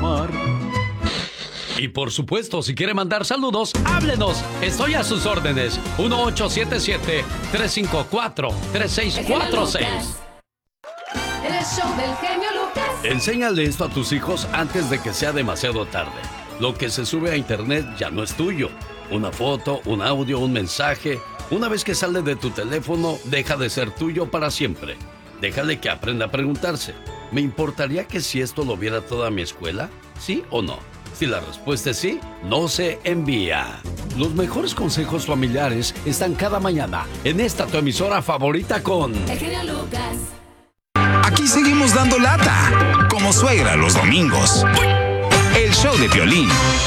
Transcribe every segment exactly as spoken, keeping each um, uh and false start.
amar. Y por supuesto, si quiere mandar saludos, háblenos. Estoy a sus órdenes. uno ocho siete siete, tres cinco cuatro, tres seis cuatro seis. El show del genio Lucas. Enséñale esto a tus hijos antes de que sea demasiado tarde. Lo que se sube a internet ya no es tuyo. Una foto, un audio, un mensaje. Una vez que sale de tu teléfono, deja de ser tuyo para siempre. Déjale que aprenda a preguntarse. ¿Me importaría que si esto lo viera toda mi escuela? ¿Sí o no? Si la respuesta es sí, no se envía. Los mejores consejos familiares están cada mañana en esta tu emisora favorita con... El genio Lucas. Aquí seguimos dando lata, como suegra los domingos. El show de Piolín.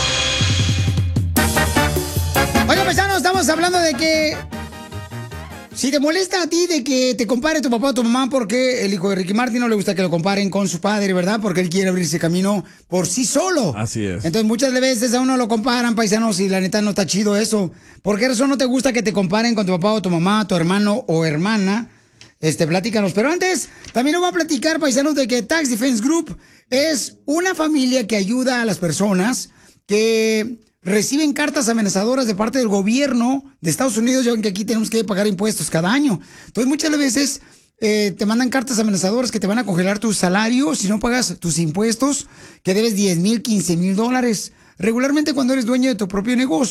Oye, paisanos, estamos hablando de que si te molesta a ti de que te compare tu papá o tu mamá, porque el hijo de Ricky Martin no le gusta que lo comparen con su padre, ¿verdad? Porque él quiere abrirse camino por sí solo. Así es. Entonces muchas veces a uno lo comparan, paisanos, y la neta no está chido eso. ¿Por qué razón no te gusta que te comparen con tu papá o tu mamá, tu hermano o hermana? Este, platícanos. Pero antes, también nos va a platicar, paisanos, de que Tax Defense Group es una familia que ayuda a las personas que reciben cartas amenazadoras de parte del gobierno de Estados Unidos. Ya ven que aquí tenemos que pagar impuestos cada año. Entonces, muchas veces eh, te mandan cartas amenazadoras que te van a congelar tu salario si no pagas tus impuestos, que debes diez mil, quince mil dólares. Regularmente, cuando eres dueño de tu propio negocio,